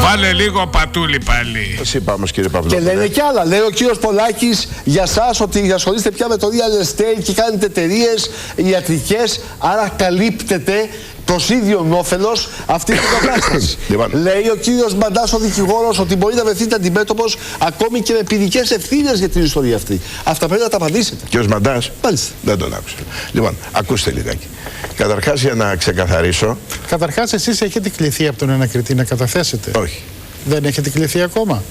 Βάλε λίγο πατούλι πάλι. Σας είπα όμως, κύριε Παυλόπουλε. Και λένε κι άλλα. Λέει ο κύριος Πολάκης για σας ότι ασχολείστε πια με το real estate και κάνετε εταιρείες ιατρικές, άρα καλύπτετε προς ίδιον όφελος αυτή την κατάσταση. Λέει ο κύριος Μαντάς, ο δικηγόρος, ότι μπορεί να βρεθείτε αντιμέτωπος ακόμη και με ποινικές ευθύνες για την ιστορία αυτή. Αυτά πρέπει να τα απαντήσετε. Κύριος Μαντάς, μάλιστα. Δεν τον άκουσα. Λοιπόν, ακούστε λιγάκι. Καταρχάς, για να ξεκαθαρίσω. Καταρχάς, εσείς έχετε κληθεί από τον ανακριτή να καταθέσετε? Όχι. Δεν έχετε κληθεί ακόμα?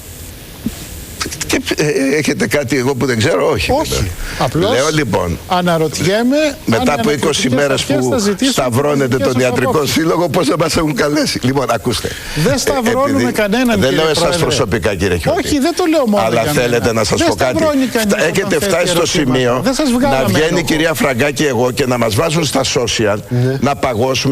Και έχετε κάτι εγώ που δεν ξέρω? Όχι. Όχι. Απλώς λέω λοιπόν, αναρωτιέμαι, μετά από 20 μέρες που σταυρώνετε τον Ιατρικό Σύλλογο, πώς θα μας έχουν καλέσει? Λοιπόν, ακούστε. Δεν σταυρώνουμε κανέναν. Δεν λέω εσάς προσωπικά, κύριε Χιώτη. Όχι, δεν το λέω μόνο. Αλλά θέλετε να σας πω κάτι? Έχετε φτάσει στο σημείο να βγαίνει η κυρία Φραγκάκη εγώ και να μας βάζουν στα social, να παγώσουμε,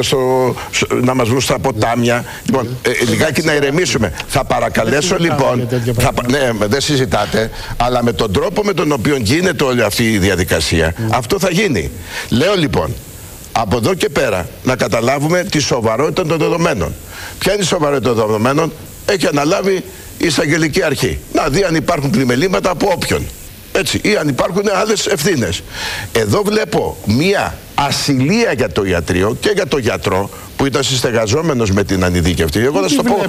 να μας βρουν στα ποτάμια. Λοιπόν, λιγάκι να ηρεμήσουμε. Θα παρακαλέσω λοιπόν. Ναι, δεν συζητάτε, αλλά με τον τρόπο με τον οποίο γίνεται όλη αυτή η διαδικασία, αυτό θα γίνει. Λέω λοιπόν, από εδώ και πέρα να καταλάβουμε τη σοβαρότητα των δεδομένων. Ποια είναι η σοβαρότητα των δεδομένων? Έχει αναλάβει η εισαγγελική αρχή να δει αν υπάρχουν πλημελήματα από όποιον. Έτσι, ή αν υπάρχουν άλλες ευθύνες. Εδώ βλέπω μία ασυλία για το ιατρείο και για το γιατρό που ήταν συστεγαζόμενος με την ανειδίκευτη. Εγώ θα σου το πω.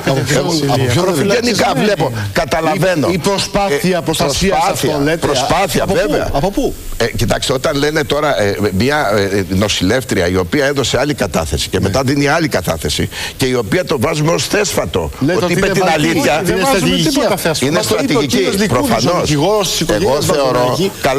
Γενικά βλέπω, καταλαβαίνω. Η προσπάθεια προστασίας αυτό λέτε. Προσπάθεια, βέβαια. Από πού? Κοιτάξτε, όταν λένε τώρα μια νοσηλεύτρια η οποία έδωσε άλλη κατάθεση και μετά δίνει άλλη κατάθεση και η οποία το βάζουμε ως θέσφατο ότι είπε την αλήθεια. Είναι στρατηγική. Προφανώς. Εγώ θεωρώ.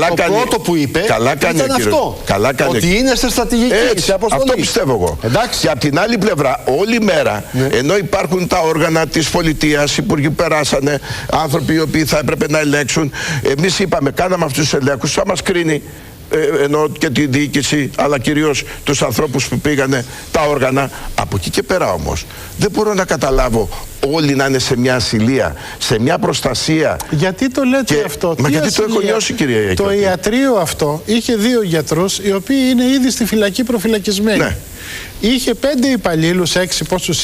Καλά κάνει ο κύριος. Ότι είναι σε στρατηγική. Αυτό πιστεύω εγώ. Και από την άλλη πλευρά, όλη μέρα, ενώ υπάρχουν τα όργανα της πολιτείας, υπουργοί περάσανε, άνθρωποι οι οποίοι θα έπρεπε να ελέγξουν, εμείς είπαμε, κάναμε αυτούς τους ελέγχους, θα μας κρίνει ενώ και τη διοίκηση, αλλά κυρίως τους ανθρώπους που πήγανε, τα όργανα. Από εκεί και πέρα όμως, δεν μπορώ να καταλάβω όλοι να είναι σε μια ασυλία, σε μια προστασία. Γιατί το λέτε αυτό? Μα γιατί το έχω νιώσει, κυρία Ιακώτη? Το ιατρείο αυτό είχε 2 γιατρούς οι οποίοι είναι ήδη στη φυλακή προφυλακισμένοι. Ναι. Είχε 5 υπαλλήλους, 6 πόσους